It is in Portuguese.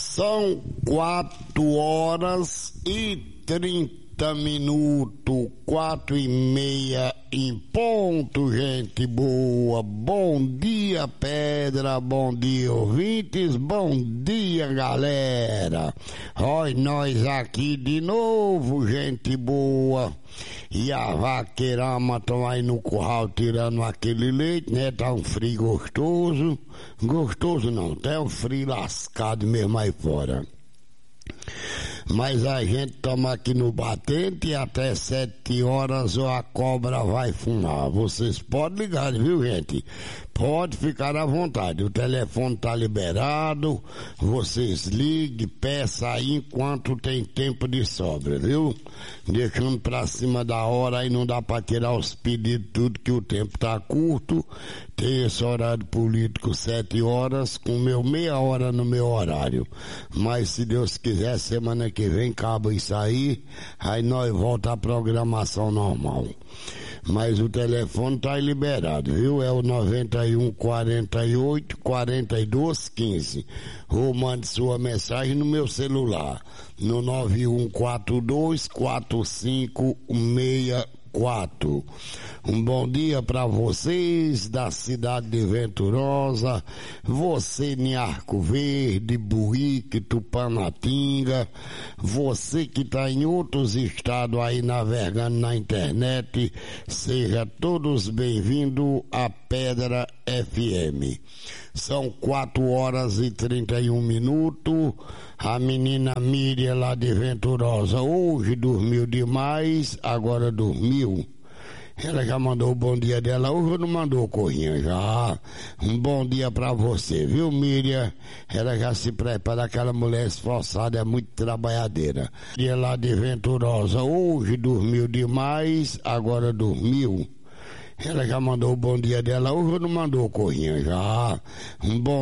São 4h30, 4h30 em ponto, gente boa. Bom dia, Pedra, bom dia, ouvintes, bom dia, galera. Olha nós aqui de novo, gente boa. E a vaqueirama estão aí no curral tirando aquele leite, né? Tá um frio gostoso. Gostoso não, tá um frio lascado mesmo aí fora. Mas a gente toma aqui no batente e até 7 horas ou a cobra vai fumar. Vocês podem ligar, viu, gente? Pode ficar à vontade. O telefone tá liberado. Vocês liguem, peça aí enquanto tem tempo de sobra, viu? Deixando pra cima da hora aí não dá pra tirar os pedidos tudo que o tempo tá curto. Tem esse horário político 7 horas com meia hora no meu horário. Mas se Deus quiser, semana que vem acaba isso aí nós volta à programação normal. Mas o telefone tá liberado, viu? É o 91 48 42 15. Ou mande sua mensagem no meu celular, no 9142 4564. Um bom dia para vocês da cidade de Venturosa, você em Arco Verde, Buíque, Tupanatinga, você que está em outros estados aí navegando na internet, seja todos bem-vindos à Pedra FM. São 4h31. A menina Miriam lá de Venturosa hoje dormiu demais, agora dormiu. Ela já mandou o bom dia dela hoje ou não mandou, Corrinha? Já. Um bom dia pra você, viu, Miriam? Ela já se prepara, aquela mulher esforçada, é muito trabalhadeira. Miriam lá de Venturosa hoje dormiu demais, agora dormiu. Ela já mandou o bom dia dela hoje ou não mandou, Corrinha? Já. Um bom